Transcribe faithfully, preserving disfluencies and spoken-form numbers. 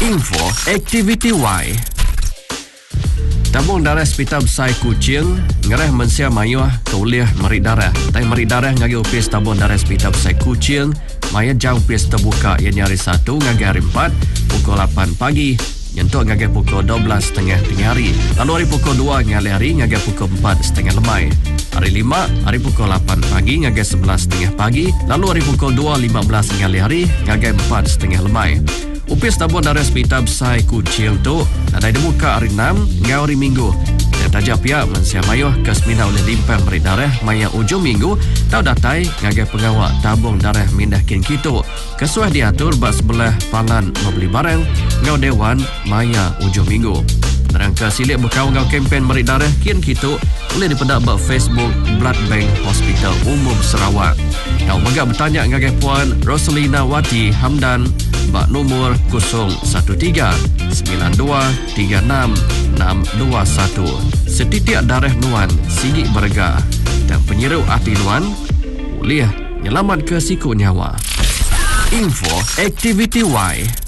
Info Aktiviti Y. Tabung darah Hospital Besar Kuching ngereh mensia mayuh kuliah merik darah. Tai merik darah ngagi upis tabung darah Hospital Besar Kuching maya jauh upis terbuka yang hari satu ngagi hari empat pukul lapan pagi nyentuh ngagi pukul dua belas setengah tengah hari. Lalu hari pukul dua ngali hari ngagi pukul empat setengah lemai. Hari lima hari pukul lapan pagi ngagi sebelas setengah pagi. Lalu hari pukul dua lima belas ngali hari ngagi empat setengah lemai. Upis tabung darah Hospital Besar Kuching tu ada dibuka hari enam hingga hari Minggu. Dan tajak pihak mensia mayuh ke semina oleh limpah merik darah maya ujung minggu tau datai ngagai pengawal tabung darah mindah kin kitu. Kesuah diatur bak sebelah palan membeli barang ngau dewan maya ujung minggu. Rangka silik berkawal-ngau kempen merik darah kin kitu boleh dipedak bak Facebook Blood Bank Hospital Umum Sarawak. Kau megak bertanya ngagai Puan Rosalina Wati Hamdan bak nomor kosong satu tiga sembilan dua tiga enam enam dua satu. Setitik darah nuan sigit berga dan penyeru hati nuan boleh nyelamat ke siku nyawa. Info Aktiviti Y.